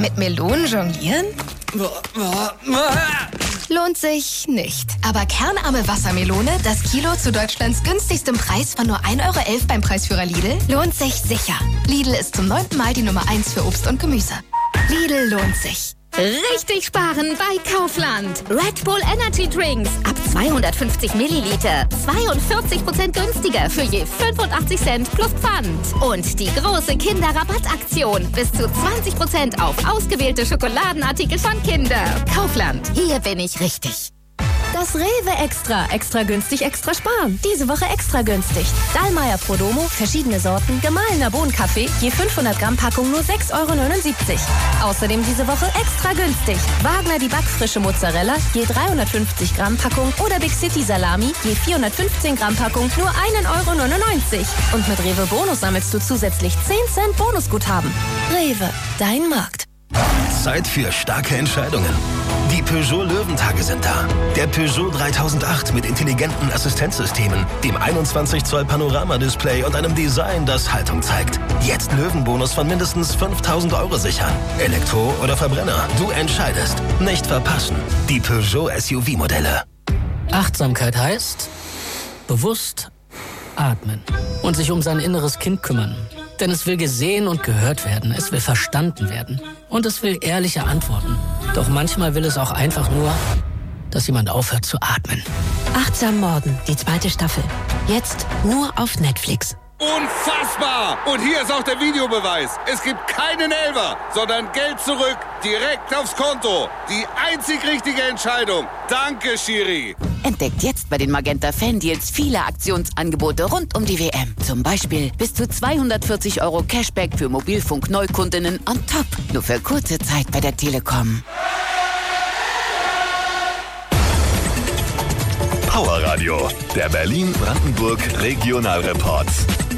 Mit Melonen jonglieren? Lohnt sich nicht. Aber kernarme Wassermelone, das Kilo zu Deutschlands günstigstem Preis von nur 1,11 € beim Preisführer Lidl, lohnt sich sicher. Lidl ist zum 9. Mal die Nummer 1 für Obst und Gemüse. Lidl lohnt sich. Richtig sparen bei Kaufland. Red Bull Energy Drinks ab 250 Milliliter. 42% günstiger für je 85 Cent plus Pfand. Und die große Kinderrabattaktion. Bis zu 20% auf ausgewählte Schokoladenartikel von Kinder. Kaufland. Hier bin ich richtig. Das Rewe Extra. Extra günstig, extra sparen. Diese Woche extra günstig. Dallmayr Prodomo, verschiedene Sorten, gemahlener Bohnenkaffee, je 500 Gramm Packung nur 6,79 €. Außerdem diese Woche extra günstig. Wagner die backfrische Mozzarella, je 350 Gramm Packung oder Big City Salami, je 415 Gramm Packung nur 1,99 €. Und mit Rewe Bonus sammelst du zusätzlich 10 Cent Bonusguthaben. Rewe, dein Markt. Zeit für starke Entscheidungen. Die Peugeot Löwentage sind da. Der Peugeot 3008 mit intelligenten Assistenzsystemen, dem 21 Zoll Panoramadisplay und einem Design, das Haltung zeigt. Jetzt Löwenbonus von mindestens 5.000 € sichern. Elektro oder Verbrenner, du entscheidest. Nicht verpassen. Die Peugeot SUV-Modelle. Achtsamkeit heißt bewusst atmen und sich um sein inneres Kind kümmern. Denn es will gesehen und gehört werden, es will verstanden werden und es will ehrliche Antworten. Doch manchmal will es auch einfach nur, dass jemand aufhört zu atmen. Achtsam Morden, die 2. Staffel. Jetzt nur auf Netflix. Unfassbar! Und hier ist auch der Videobeweis. Es gibt keinen Elfer, sondern Geld zurück, direkt aufs Konto. Die einzig richtige Entscheidung. Danke, Schiri. Entdeckt jetzt bei den Magenta Fan-Deals viele Aktionsangebote rund um die WM. Zum Beispiel bis zu 240 € Cashback für Mobilfunk-Neukundinnen on top. Nur für kurze Zeit bei der Telekom. Power Radio, der Berlin-Brandenburg Regionalreport.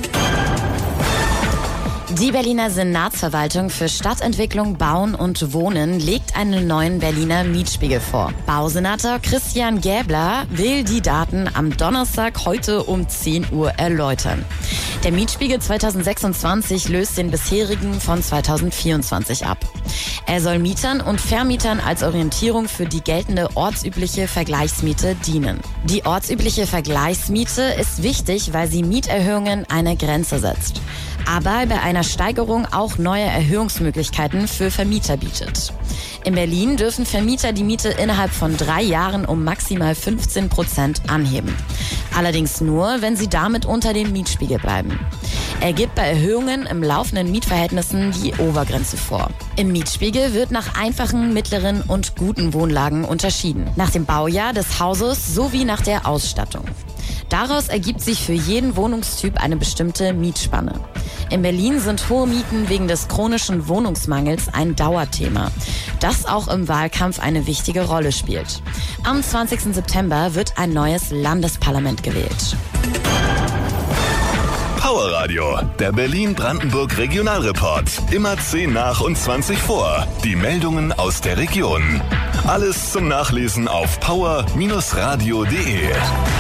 Die Berliner Senatsverwaltung für Stadtentwicklung, Bauen und Wohnen legt einen neuen Berliner Mietspiegel vor. Bausenator Christian Gäbler will die Daten am Donnerstag heute um 10 Uhr erläutern. Der Mietspiegel 2026 löst den bisherigen von 2024 ab. Er soll Mietern und Vermietern als Orientierung für die geltende ortsübliche Vergleichsmiete dienen. Die ortsübliche Vergleichsmiete ist wichtig, weil sie Mieterhöhungen eine Grenze setzt, aber bei einer Steigerung auch neue Erhöhungsmöglichkeiten für Vermieter bietet. In Berlin dürfen Vermieter die Miete innerhalb von 3 Jahren um maximal 15% anheben. Allerdings nur, wenn sie damit unter dem Mietspiegel bleiben. Er gibt bei Erhöhungen im laufenden Mietverhältnissen die Obergrenze vor. Im Mietspiegel wird nach einfachen, mittleren und guten Wohnlagen unterschieden. Nach dem Baujahr des Hauses sowie nach der Ausstattung. Daraus ergibt sich für jeden Wohnungstyp eine bestimmte Mietspanne. In Berlin sind hohe Mieten wegen des chronischen Wohnungsmangels ein Dauerthema, das auch im Wahlkampf eine wichtige Rolle spielt. Am 20. September wird ein neues Landesparlament gewählt. Power Radio, der Berlin-Brandenburg Regionalreport. Immer 10 nach und 20 vor. Die Meldungen aus der Region. Alles zum Nachlesen auf power-radio.de.